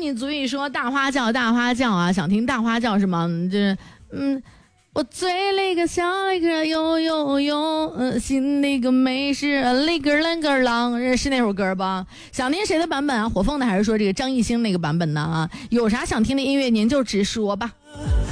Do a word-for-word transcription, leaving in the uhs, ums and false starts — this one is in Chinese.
你嘴里说大花轿大花轿啊，想听大花轿是吗？这嗯。我嘴里个小一个呦呦呦，嗯，心里个美是里个啷个啷，是那首歌吧？想听谁的版本啊？火凤的还是说这个张艺兴那个版本呢？啊，有啥想听的音乐您就直说吧。